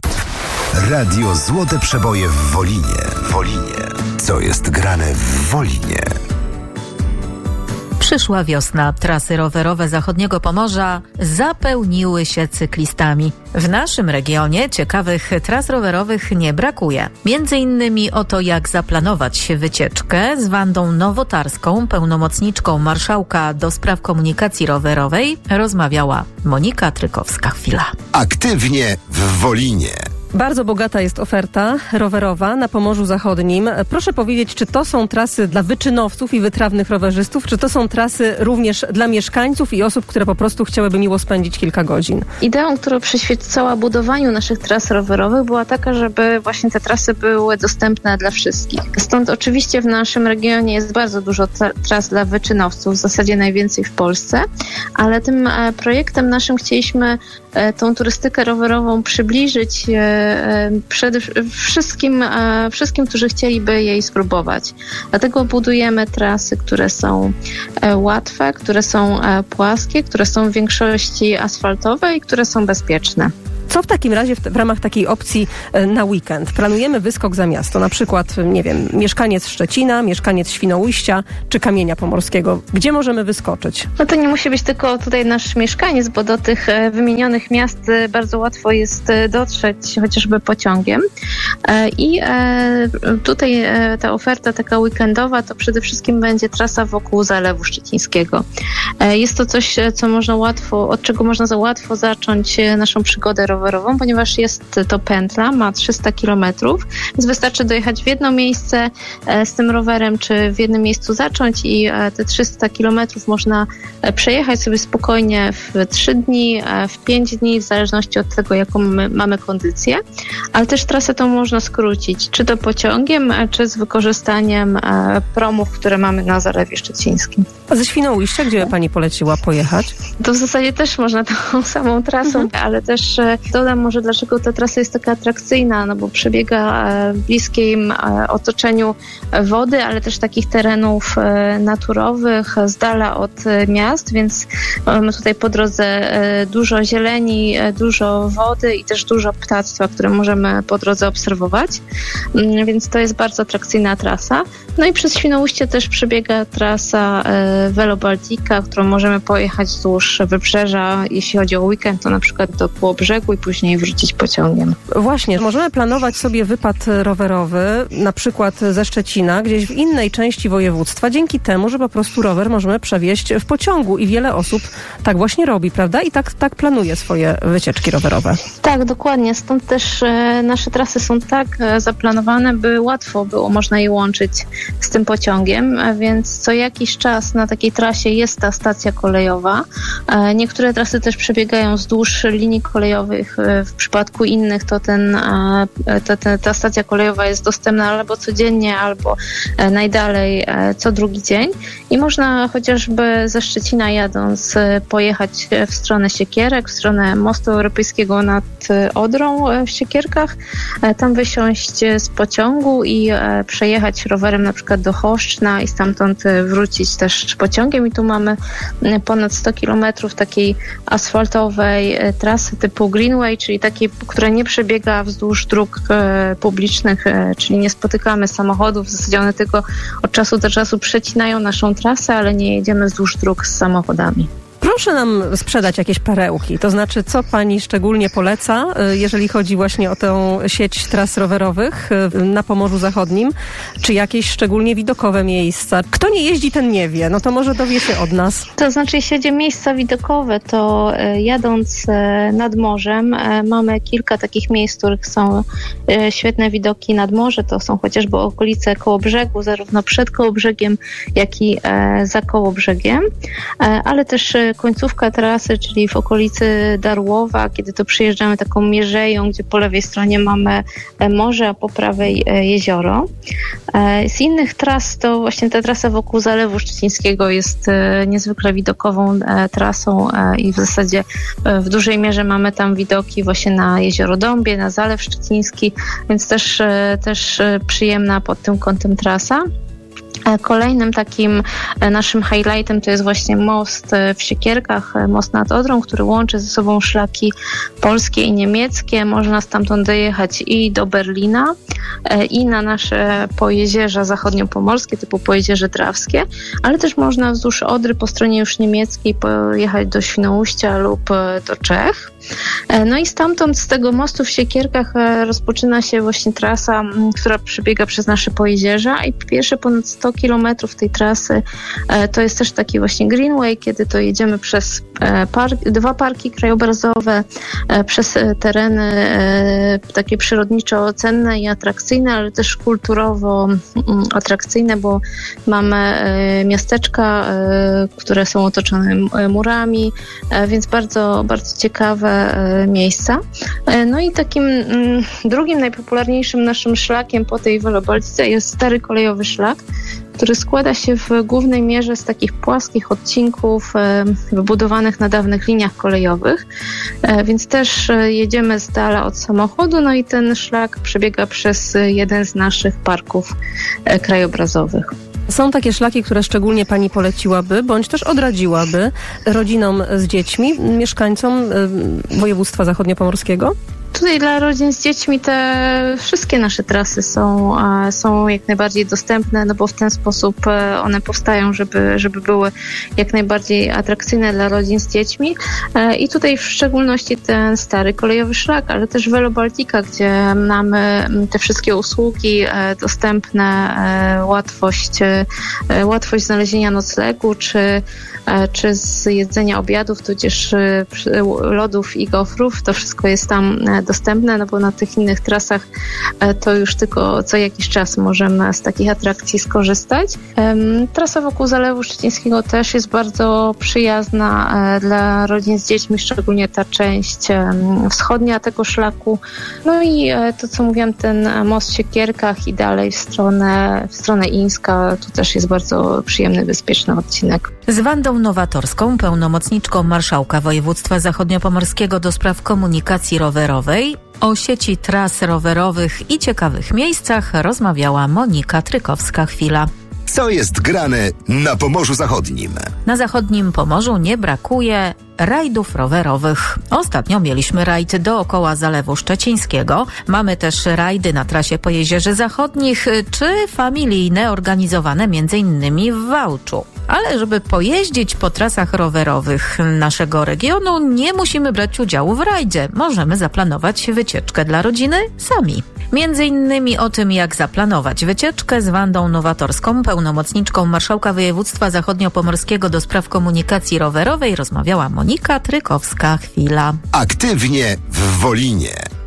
Radio Złote Przeboje w Wolinie. Co jest grane w Wolinie? Przyszła wiosna. Trasy rowerowe zachodniego Pomorza zapełniły się cyklistami. W naszym regionie ciekawych tras rowerowych nie brakuje. Między innymi o to, jak zaplanować wycieczkę z Wandą Nowotarską, pełnomocniczką marszałka do spraw komunikacji rowerowej, rozmawiała Monika Trykowska-Chwila. Aktywnie w Wolinie. Bardzo bogata jest oferta rowerowa na Pomorzu Zachodnim. Proszę powiedzieć, czy to są trasy dla wyczynowców i wytrawnych rowerzystów, czy to są trasy również dla mieszkańców i osób, które po prostu chciałyby miło spędzić kilka godzin? Ideą, która przyświecała budowaniu naszych tras rowerowych, była taka, żeby właśnie te trasy były dostępne dla wszystkich. Stąd oczywiście w naszym regionie jest bardzo dużo tras dla wyczynowców, w zasadzie najwięcej w Polsce, ale tym projektem naszym chcieliśmy tą turystykę rowerową przybliżyć przede wszystkim, którzy chcieliby jej spróbować. Dlatego budujemy trasy, które są łatwe, które są płaskie, które są w większości asfaltowe i które są bezpieczne. Co w takim razie w ramach takiej opcji na weekend? Planujemy wyskok za miasto, na przykład, nie wiem, mieszkaniec Szczecina, mieszkaniec Świnoujścia czy Kamienia Pomorskiego. Gdzie możemy wyskoczyć? No to nie musi być tylko tutaj nasz mieszkaniec, bo do tych wymienionych miast bardzo łatwo jest dotrzeć chociażby pociągiem. I tutaj ta oferta taka weekendowa to przede wszystkim będzie trasa wokół Zalewu Szczecińskiego. Jest to coś, od czego można za łatwo zacząć naszą przygodę rowerową, ponieważ jest to pętla, ma 300 kilometrów, więc wystarczy dojechać w jedno miejsce z tym rowerem, czy w jednym miejscu zacząć i te 300 kilometrów można przejechać sobie spokojnie w 3 dni, w 5 dni, w zależności od tego, jaką mamy kondycję, ale też trasę tą można skrócić, czy to pociągiem, czy z wykorzystaniem promów, które mamy na Zalewie Szczecińskim. A ze Świnoujścia, gdzie Pani poleciła pojechać? To w zasadzie też można tą samą trasą, ale też dodam może, dlaczego ta trasa jest taka atrakcyjna, no bo przebiega w bliskim otoczeniu wody, ale też takich terenów naturowych, z dala od miast, więc mamy tutaj po drodze dużo zieleni, dużo wody i też dużo ptactwa, które możemy po drodze obserwować, więc to jest bardzo atrakcyjna trasa. No i przez Świnoujście też przebiega trasa Velo Baltica, którą możemy pojechać wzdłuż wybrzeża. Jeśli chodzi o weekend, to na przykład do Kołobrzegu i później wrócić pociągiem. Właśnie, możemy planować sobie wypad rowerowy, na przykład ze Szczecina, gdzieś w innej części województwa, dzięki temu, że po prostu rower możemy przewieźć w pociągu i wiele osób tak właśnie robi, prawda? I tak planuje swoje wycieczki rowerowe. Tak, dokładnie. Stąd też nasze trasy są tak zaplanowane, by łatwo było można je łączyć z tym pociągiem, więc co jakiś czas na takiej trasie jest ta stacja kolejowa. Niektóre trasy też przebiegają wzdłuż linii kolejowej kolejowych. W przypadku innych to ta stacja kolejowa jest dostępna albo codziennie, albo najdalej co drugi dzień. I można chociażby ze Szczecina jadąc pojechać w stronę Siekierek, w stronę mostu europejskiego nad Odrą w Siekierkach, tam wysiąść z pociągu i przejechać rowerem na przykład do Choszczna i stamtąd wrócić też pociągiem. I tu mamy ponad 100 kilometrów takiej asfaltowej trasy typu Greenway, czyli takiej, która nie przebiega wzdłuż dróg publicznych, czyli nie spotykamy samochodów. W zasadzie one tylko od czasu do czasu przecinają naszą trasę, ale nie jedziemy wzdłuż dróg z samochodami. Proszę nam sprzedać jakieś perełki, to znaczy co pani szczególnie poleca, jeżeli chodzi właśnie o tę sieć tras rowerowych na Pomorzu Zachodnim, czy jakieś szczególnie widokowe miejsca? Kto nie jeździ, ten nie wie, no to może dowie się od nas. To znaczy, jeśli chodzi o miejsca widokowe, to jadąc nad morzem mamy kilka takich miejsc, w których są świetne widoki nad morze. To są chociażby okolice Kołobrzegu, zarówno przed Kołobrzegiem, jak i za Kołobrzegiem, ale też końcówka trasy, czyli w okolicy Darłowa, kiedy to przyjeżdżamy taką mierzeją, gdzie po lewej stronie mamy morze, a po prawej jezioro. Z innych tras to właśnie ta trasa wokół Zalewu Szczecińskiego jest niezwykle widokową trasą i w zasadzie w dużej mierze mamy tam widoki właśnie na jezioro Dąbie, na Zalew Szczeciński, więc też przyjemna pod tym kątem trasa. Kolejnym takim naszym highlightem to jest właśnie most w Siekierkach, most nad Odrą, który łączy ze sobą szlaki polskie i niemieckie. Można stamtąd dojechać i do Berlina, i na nasze pojezierza zachodniopomorskie, typu Pojezierze Drawskie, ale też można wzdłuż Odry po stronie już niemieckiej pojechać do Świnoujścia lub do Czech. No i stamtąd, z tego mostu w Siekierkach rozpoczyna się właśnie trasa, która przebiega przez nasze pojezierza i pierwsze ponad 100 kilometrów tej trasy to jest też taki właśnie Greenway, kiedy to jedziemy przez dwa parki krajobrazowe, przez tereny takie przyrodniczo cenne i atrakcyjne, ale też kulturowo atrakcyjne, bo mamy miasteczka, które są otoczone murami, więc bardzo, bardzo ciekawe miejsca. No i takim drugim najpopularniejszym naszym szlakiem po tej Wielobaltice jest stary kolejowy szlak, który składa się w głównej mierze z takich płaskich odcinków wybudowanych na dawnych liniach kolejowych, więc też jedziemy z dala od samochodu, no i ten szlak przebiega przez jeden z naszych parków krajobrazowych. Są takie szlaki, które szczególnie pani poleciłaby, bądź też odradziłaby rodzinom z dziećmi, mieszkańcom województwa zachodniopomorskiego? Tutaj dla rodzin z dziećmi te wszystkie nasze trasy są jak najbardziej dostępne, no bo w ten sposób one powstają, żeby były jak najbardziej atrakcyjne dla rodzin z dziećmi. I tutaj w szczególności ten stary kolejowy szlak, ale też Velobaltica, gdzie mamy te wszystkie usługi dostępne, łatwość znalezienia noclegu, czy zjedzenia obiadów, tudzież lodów i gofrów. To wszystko jest tam dostępne, no bo na tych innych trasach to już tylko co jakiś czas możemy z takich atrakcji skorzystać. Trasa wokół Zalewu Szczecińskiego też jest bardzo przyjazna dla rodzin z dziećmi, szczególnie ta część wschodnia tego szlaku. No i to, co mówiłam, ten most w Siekierkach i dalej w stronę Ińska, tu też jest bardzo przyjemny, bezpieczny odcinek. Z Wandą Nowatorską, pełnomocniczką marszałka województwa zachodniopomorskiego do spraw komunikacji rowerowej, o sieci tras rowerowych i ciekawych miejscach rozmawiała Monika Trykowska-Chwila. Co jest grane na Pomorzu Zachodnim? Na zachodnim Pomorzu nie brakuje rajdów rowerowych. Ostatnio mieliśmy rajd dookoła Zalewu Szczecińskiego. Mamy też rajdy na trasie Pojezierzy Zachodnich, czy familijne organizowane m.in. w Wałczu. Ale żeby pojeździć po trasach rowerowych naszego regionu, nie musimy brać udziału w rajdzie. Możemy zaplanować wycieczkę dla rodziny sami. Między innymi o tym, jak zaplanować wycieczkę z Wandą Nowatorską, pełnomocniczką marszałka województwa zachodniopomorskiego do spraw komunikacji rowerowej, rozmawiała Monika Trykowska-Chwila. Aktywnie w Wolinie.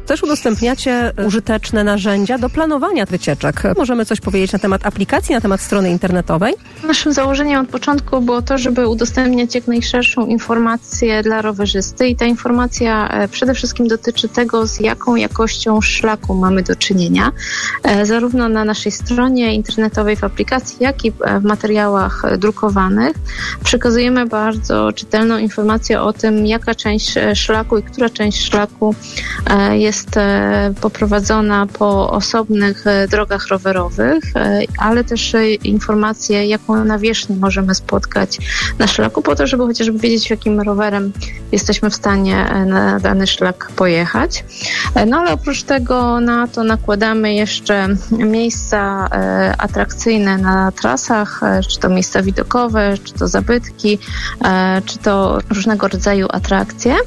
Też udostępniacie użyteczne narzędzia do planowania wycieczek. Możemy coś powiedzieć na temat aplikacji, na temat strony internetowej? Naszym założeniem od początku było to, żeby udostępniać jak najszerszą informację dla rowerzysty i ta informacja przede wszystkim dotyczy tego, z jaką jakością szlaku mamy do czynienia, zarówno na naszej stronie internetowej, w aplikacji, jak i w materiałach drukowanych. Przekazujemy bardzo czytelną informację o tym, jaka część szlaku i która część szlaku jest poprowadzona po osobnych drogach rowerowych, ale też informacje, jaką nawierzchnię możemy spotkać na szlaku, po to, żeby chociażby wiedzieć, jakim rowerem jesteśmy w stanie na dany szlak pojechać. No ale oprócz tego na to nakładamy jeszcze miejsca atrakcyjne na trasach, czy to miejsca widokowe, czy to zabytki, czy to różnego rodzaju atrakcje.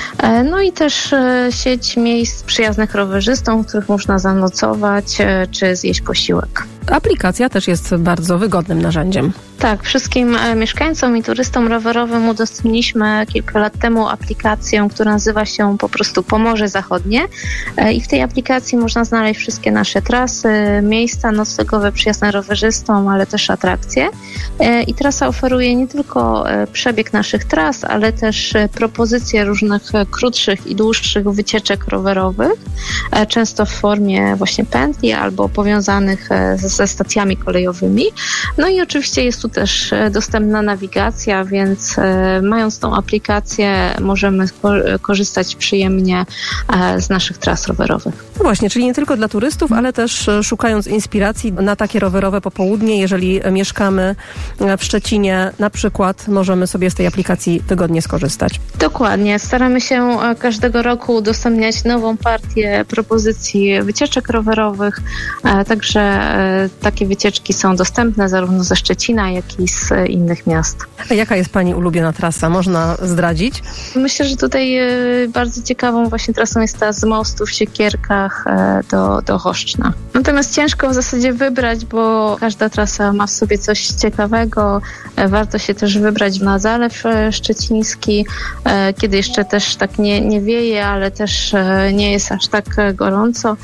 No i też sieć miejsc przyjaznych rowerzystom, w których można zanocować, czy zjeść posiłek. Aplikacja też jest bardzo wygodnym narzędziem. Tak, wszystkim mieszkańcom i turystom rowerowym udostępniliśmy kilka lat temu aplikację, która nazywa się po prostu Pomorze Zachodnie i w tej aplikacji można znaleźć wszystkie nasze trasy, miejsca noclegowe przyjazne rowerzystom, ale też atrakcje. I trasa oferuje nie tylko przebieg naszych tras, ale też propozycje różnych krótszych i dłuższych wycieczek rowerowych, często w formie właśnie pętli albo powiązanych ze stacjami kolejowymi. No i oczywiście jest tu też dostępna nawigacja, więc mając tą aplikację możemy korzystać przyjemnie z naszych tras rowerowych. No właśnie, czyli nie tylko dla turystów, ale też szukając inspiracji na takie rowerowe popołudnie, jeżeli mieszkamy w Szczecinie na przykład, możemy sobie z tej aplikacji wygodnie skorzystać. Dokładnie. Staramy się każdego roku udostępniać nową partię propozycji wycieczek rowerowych, także takie wycieczki są dostępne zarówno ze Szczecina, jak i z innych miast. A jaka jest Pani ulubiona trasa? Można zdradzić? Myślę, że tutaj bardzo ciekawą właśnie trasą jest ta z mostu w Siekierkach do Choszczna. Natomiast ciężko w zasadzie wybrać, bo każda trasa ma w sobie coś ciekawego. Warto się też wybrać na Zalew Szczeciński, kiedy jeszcze też tak nie wieje, ale też nie jest aż tak gorąco,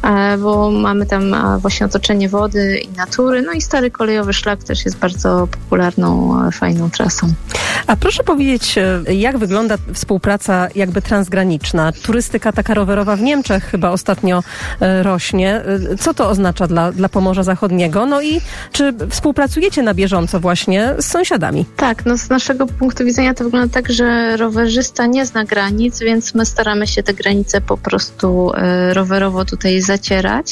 bo mamy tam właśnie otoczenie wody i natury. No i stary kolejowy szlak też jest bardzo popularną, fajną trasą. A proszę powiedzieć, jak wygląda współpraca jakby transgraniczna? Turystyka taka rowerowa w Niemczech chyba ostatnio rośnie. Co to oznacza dla Pomorza Zachodniego? No i czy współpracujecie na bieżąco właśnie z sąsiadami? Tak, no z naszego punktu widzenia to wygląda tak, że rowerzysta nie zna granic, więc my staramy się te granice po prostu rowerowo tutaj zacierać.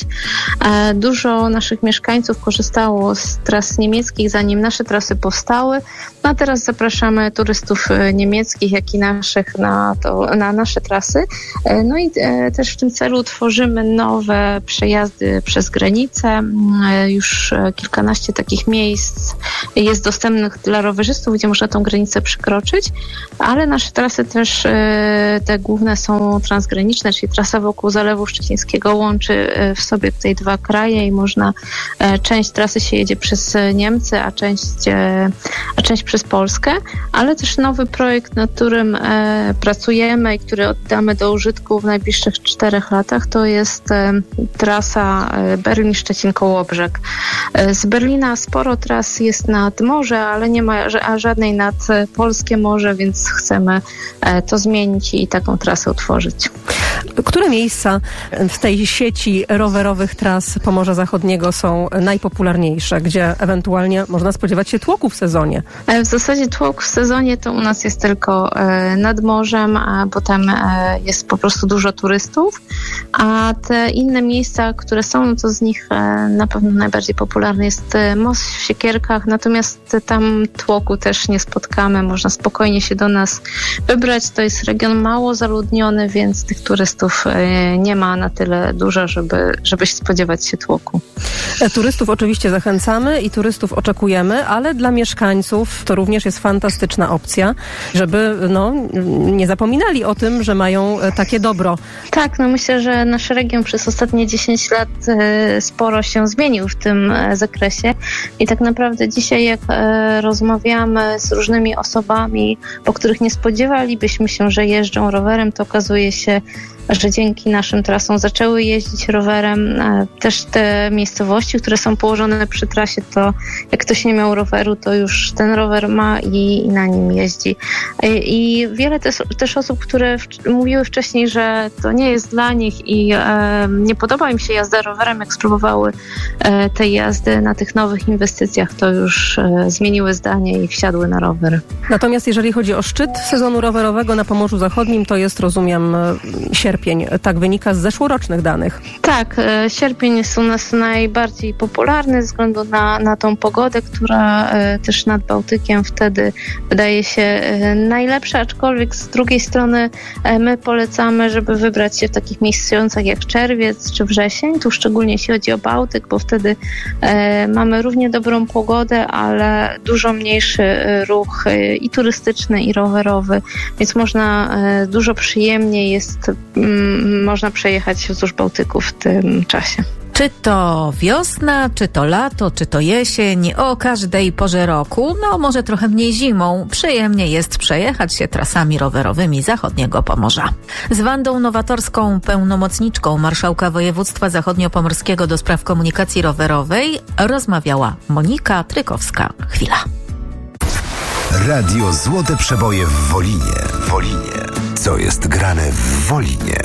Dużo naszych mieszkańców korzystało z tras niemieckich, zanim nasze trasy powstały. No a teraz zapraszamy turystów niemieckich, jak i naszych na nasze trasy. No i też w tym celu tworzymy nowe przejazdy przez granicę. Już kilkanaście takich miejsc jest dostępnych dla rowerzystów, gdzie można tą granicę przekroczyć, ale nasze trasy też te główne są transgraniczne, czyli trasa wokół Zalewu Szczecińskiego łączy w sobie tutaj dwa kraje i można, część trasy się jedzie przez Niemcy, a część przez Polskę, ale też nowy projekt, nad którym pracujemy i który oddamy do użytku w najbliższych 4 latach, to jest trasa Berlin-Szczecin-Kołobrzeg. Z Berlina sporo tras jest nad morze, ale nie ma żadnej nad polskie morze, więc chcemy to zmienić i taką trasę utworzyć. Które miejsca w tej sieci rowerowych tras Pomorza Zachodniego są najpopularniejsze, gdzie ewentualnie można spodziewać się tłoku w sezonie? W zasadzie tłok w sezonie to u nas jest tylko nad morzem, bo tam jest po prostu dużo turystów, a te inne miejsca, które są, no to z nich na pewno najbardziej popularny jest most w Siekierkach, natomiast tam tłoku też nie spotkamy, można spokojnie się do nas wybrać. To jest region mało zaludniony, więc tych turystów nie ma na tyle dużo, żeby spodziewać się tłoku. Turystów oczywiście zachęcamy i turystów oczekujemy, ale dla mieszkańców to również jest fantastyczna opcja, żeby nie zapominali o tym, że mają takie dobro. Tak, myślę, że nasz region przez ostatnie 10 lat sporo się zmienił w tym zakresie i tak naprawdę dzisiaj jak rozmawiamy z różnymi osobami, po których nie spodziewalibyśmy się, że jeżdżą rowerem, to okazuje się, że dzięki naszym trasom zaczęły jeździć rowerem. Też te miejscowości, które są położone przy trasie, to jak ktoś nie miał roweru, to już ten rower ma i na nim jeździ. I wiele też osób, które mówiły wcześniej, że to nie jest dla nich i nie podoba im się jazda rowerem, jak spróbowały tej jazdy na tych nowych inwestycjach, to już zmieniły zdanie i wsiadły na rower. Natomiast jeżeli chodzi o szczyt sezonu rowerowego na Pomorzu Zachodnim, to jest, rozumiem, sierpień. Tak wynika z zeszłorocznych danych. Tak, sierpień jest u nas najbardziej popularny ze względu na tą pogodę, która też nad Bałtykiem wtedy wydaje się najlepsza, aczkolwiek z drugiej strony my polecamy, żeby wybrać się w takich miesiącach jak czerwiec czy wrzesień, tu szczególnie jeśli chodzi o Bałtyk, bo wtedy mamy równie dobrą pogodę, ale dużo mniejszy ruch i turystyczny, i rowerowy, więc dużo przyjemniej jest, można przejechać wzdłuż Bałtyku w tym czasie. Czy to wiosna, czy to lato, czy to jesień, o każdej porze roku, może trochę mniej zimą, przyjemnie jest przejechać się trasami rowerowymi zachodniego Pomorza. Z Wandą Nowatorską, pełnomocniczką Marszałka Województwa Zachodniopomorskiego do spraw komunikacji rowerowej, rozmawiała Monika Trykowska. Chwila. Radio Złote Przeboje w Wolinie. Co jest grane w Wolinie?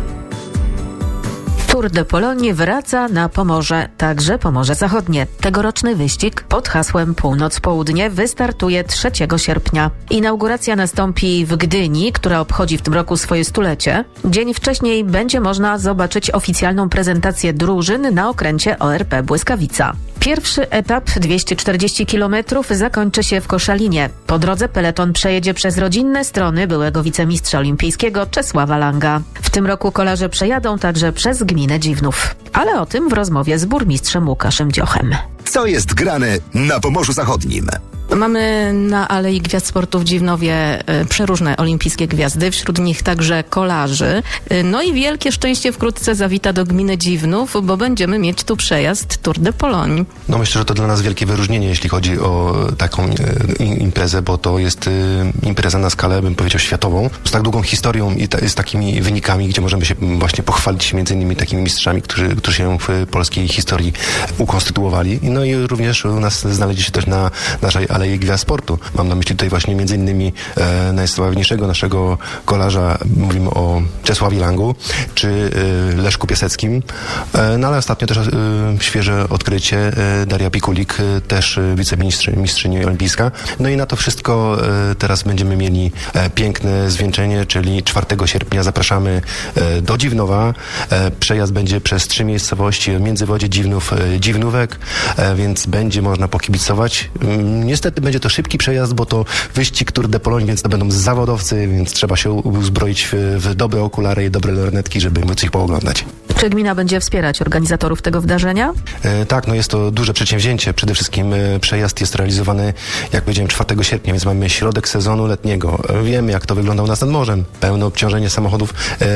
Tour de Pologne wraca na Pomorze, także Pomorze Zachodnie. Tegoroczny wyścig pod hasłem Północ-Południe wystartuje 3 sierpnia. Inauguracja nastąpi w Gdyni, która obchodzi w tym roku swoje 100-lecie. Dzień wcześniej będzie można zobaczyć oficjalną prezentację drużyn na okręcie ORP Błyskawica. Pierwszy etap, 240 km, zakończy się w Koszalinie. Po drodze peleton przejedzie przez rodzinne strony byłego wicemistrza olimpijskiego Czesława Langa. W tym roku kolarze przejadą także przez gminę Dziwnów. Ale o tym w rozmowie z burmistrzem Łukaszem Dziochem. Co jest grane na Pomorzu Zachodnim? Mamy na Alei Gwiazd Sportu w Dziwnowie przeróżne olimpijskie gwiazdy, wśród nich także kolarzy. No i wielkie szczęście wkrótce zawita do gminy Dziwnów, bo będziemy mieć tu przejazd Tour de Pologne. Myślę, że to dla nas wielkie wyróżnienie, jeśli chodzi o taką imprezę, bo to jest impreza na skalę, bym powiedział, światową, z tak długą historią i z takimi wynikami, gdzie możemy się właśnie pochwalić między innymi takimi mistrzami, którzy się w polskiej historii ukonstytuowali. No i również u nas znaleźli się też na naszej Alei Gwiazd Sportu. Mam na myśli tutaj właśnie między innymi najsławniejszego naszego kolarza, mówimy o Czesławie Langu, czy Leszku Piaseckim, ale ostatnio też świeże odkrycie Daria Pikulik, też wicemistrzyni olimpijska. No i na to wszystko teraz będziemy mieli piękne zwieńczenie, czyli 4 sierpnia zapraszamy do Dziwnowa. Przejazd będzie przez 3 miejscowości: Międzywodzie, Dziwnów, Dziwnówek, więc będzie można pokibicować. Niestety będzie to szybki przejazd, bo to wyścig Tour de Pologne, więc to będą zawodowcy, więc trzeba się uzbroić w dobre okulary i dobre lornetki, żeby móc ich pooglądać. Czy gmina będzie wspierać organizatorów tego wydarzenia? Tak, jest to duże przedsięwzięcie. Przede wszystkim przejazd jest realizowany, jak powiedziałem, 4 sierpnia, więc mamy środek sezonu letniego. Wiemy, jak to wygląda u nas nad morzem. Pełne obciążenie samochodów